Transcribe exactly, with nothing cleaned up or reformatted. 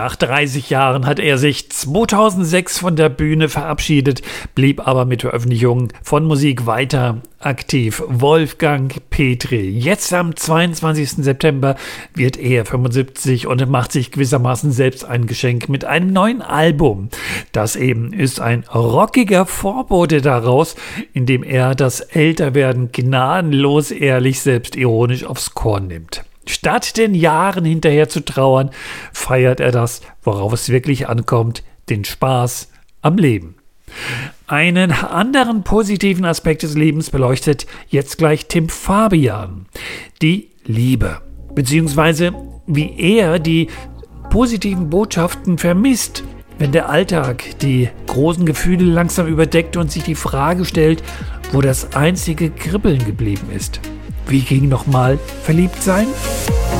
Nach dreißig Jahren hat er sich zweitausendsechs von der Bühne verabschiedet, blieb aber mit Veröffentlichungen von Musik weiter aktiv. Wolfgang Petri. Jetzt am zweiundzwanzigsten September wird er fünfundsiebzig und macht sich gewissermaßen selbst ein Geschenk mit einem neuen Album. Das eben ist ein rockiger Vorbote daraus, in dem er das Älterwerden gnadenlos, ehrlich, selbstironisch aufs Korn nimmt. Statt den Jahren hinterher zu trauern, feiert er das, worauf es wirklich ankommt, den Spaß am Leben. Einen anderen positiven Aspekt des Lebens beleuchtet jetzt gleich Tim Fabian. Die Liebe, beziehungsweise wie er die positiven Botschaften vermisst, wenn der Alltag die großen Gefühle langsam überdeckt und sich die Frage stellt, wo das einzige Kribbeln geblieben ist. Wie ging nochmal verliebt sein?